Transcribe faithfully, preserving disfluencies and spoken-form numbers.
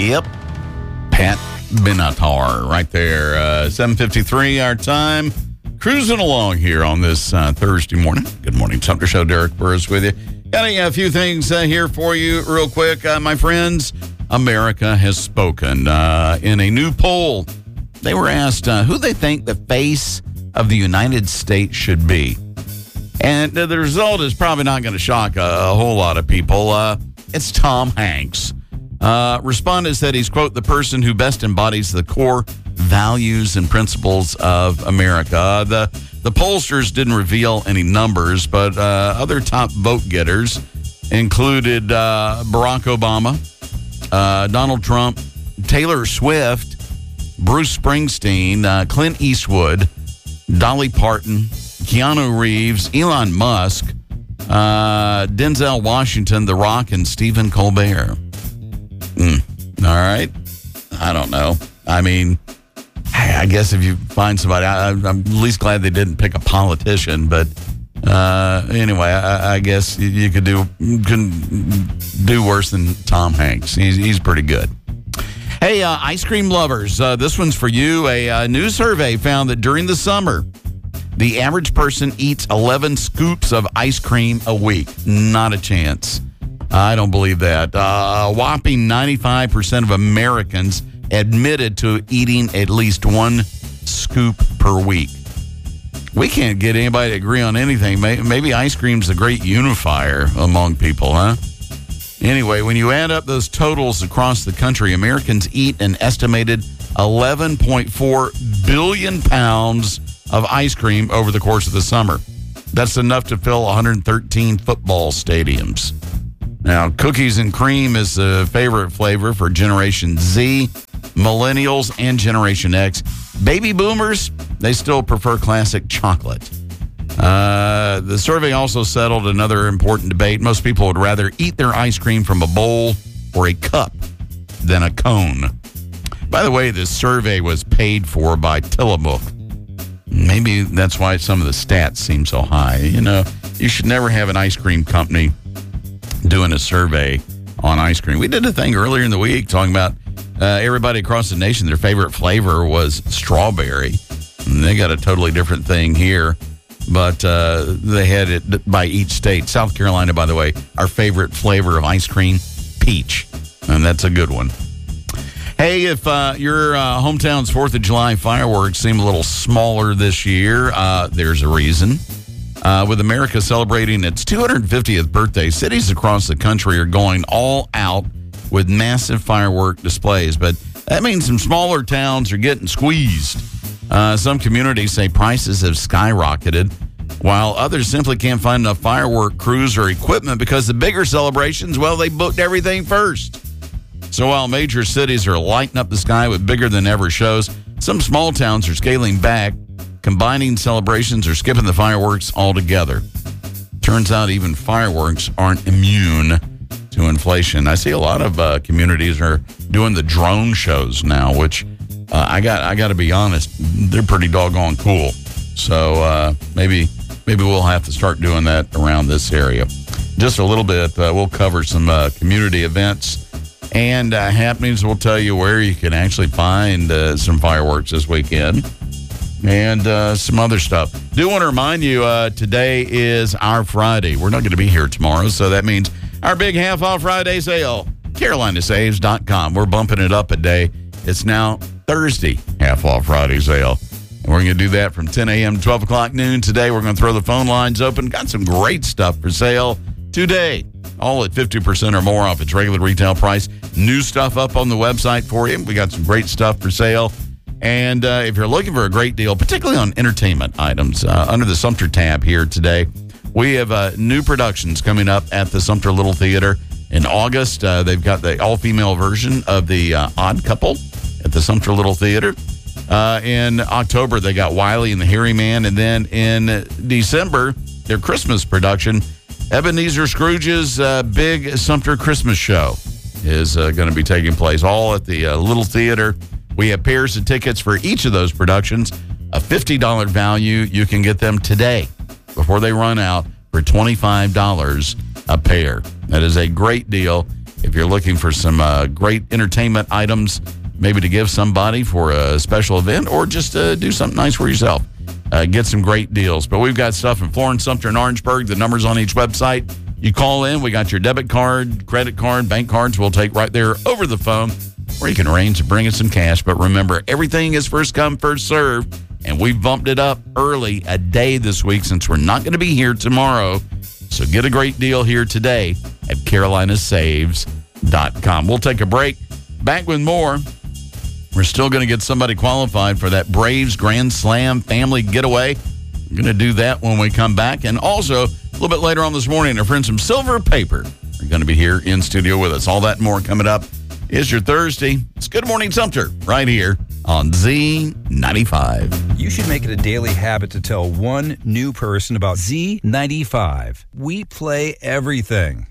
Yep. Pat Benatar right there. Uh, seven fifty-three our time. Cruising along here on this uh, Thursday morning. Good morning, Sumter Show. Derek Burris with you. Got a, a few things uh, here for you real quick. Uh, my friends, America has spoken. Uh, in a new poll, they were asked uh, who they think the face of the United States should be. And uh, the result is probably not going to shock a, a whole lot of people. Uh, it's Tom Hanks. Uh, respondents said he's, quote, the person who best embodies the core values and principles of America. Uh, the, the pollsters didn't reveal any numbers, but uh, other top vote getters included uh, Barack Obama, uh, Donald Trump, Taylor Swift, Bruce Springsteen, uh, Clint Eastwood, Dolly Parton, Keanu Reeves, Elon Musk, uh, Denzel Washington, The Rock, and Stephen Colbert. Mm, all right. I don't know. I mean, I guess if you find somebody, I, I'm at least glad they didn't pick a politician. But uh, anyway, I, I guess you could do can do worse than Tom Hanks. He's, he's pretty good. Hey, uh, ice cream lovers, uh, this one's for you. A, a new survey found that during the summer, the average person eats eleven scoops of ice cream a week. Not a chance. I don't believe that. Uh, a whopping ninety-five percent of Americans admitted to eating at least one scoop per week. We can't get anybody to agree on anything. Maybe ice cream's a great unifier among people, huh? Anyway, when you add up those totals across the country, Americans eat an estimated eleven point four billion pounds of ice cream over the course of the summer. That's enough to fill one hundred thirteen football stadiums. Now, cookies and cream is the favorite flavor for Generation Z, Millennials, and Generation X. Baby boomers, they still prefer classic chocolate. Uh, the survey also settled another important debate. Most people would rather eat their ice cream from a bowl or a cup than a cone. By the way, this survey was paid for by Tillamook. Maybe that's why some of the stats seem so high. You know, you should never have an ice cream company doing a survey on ice cream. We did a thing earlier in the week talking about uh, everybody across the nation, their favorite flavor was strawberry. And they got a totally different thing here, but uh, they had it by each state. South Carolina, by the way, our favorite flavor of ice cream, peach. And that's a good one. Hey, if uh, your uh, hometown's fourth of July fireworks seem a little smaller this year, uh, there's a reason. Uh, with America celebrating its two hundred fiftieth birthday, cities across the country are going all out with massive firework displays. But that means some smaller towns are getting squeezed. Uh, some communities say prices have skyrocketed, while others simply can't find enough firework crews or equipment because the bigger celebrations, well, they booked everything first. So while major cities are lighting up the sky with bigger-than-ever shows, some small towns are scaling back, combining celebrations or skipping the fireworks altogether. Turns out even fireworks aren't immune to inflation. I see a lot of uh, communities are doing the drone shows now, which uh, I got I got to be honest, they're pretty doggone cool. So uh, maybe maybe we'll have to start doing that around this area. Just a little bit, uh, we'll cover some uh, community events and uh, happenings. We'll tell you where you can actually find uh, some fireworks this weekend. And uh, some other stuff. Do want to remind you, uh, today is our Friday. We're not going to be here tomorrow, so that means our big half-off Friday sale, Carolina Saves dot com. We're bumping it up a day. It's now Thursday half-off Friday sale. And we're going to do that from ten a.m. to twelve o'clock noon. Today, we're going to throw the phone lines open. Got some great stuff for sale today. All at fifty percent or more off its regular retail price. New stuff up on the website for you. We got some great stuff for sale. And uh, if you're looking for a great deal, particularly on entertainment items, uh, under the Sumter tab here today, we have uh, new productions coming up at the Sumter Little Theater in August. Uh, they've got the all-female version of the uh, Odd Couple at the Sumter Little Theater. Uh, in October, they got Wiley and the Hairy Man. And then in December, their Christmas production, Ebenezer Scrooge's uh, big Sumter Christmas show is uh, going to be taking place, all at the uh, Little Theater. We have pairs of tickets for each of those productions, a fifty dollars value. You can get them today before they run out for twenty-five dollars a pair. That is a great deal. If you're looking for some uh, great entertainment items, maybe to give somebody for a special event or just uh, do something nice for yourself, uh, get some great deals. But we've got stuff in Florence, Sumter, and Orangeburg. The number's on each website. You call in. We got your debit card, credit card, bank cards we'll take right there over the phone, or you can arrange to bring us some cash. But remember, everything is first come, first serve, and we bumped it up early a day this week since we're not going to be here tomorrow. So get a great deal here today at carolina saves dot com. We'll take a break. Back with more. We're still going to get somebody qualified for that Braves Grand Slam family getaway. We're going to do that when we come back. And also, a little bit later on this morning, our friends from Silver Paper are going to be here in studio with us. All that and more coming up. Is your Thursday. It's Good Morning Sumter right here on Z ninety-five. You should make it a daily habit to tell one new person about Z ninety-five. We play everything.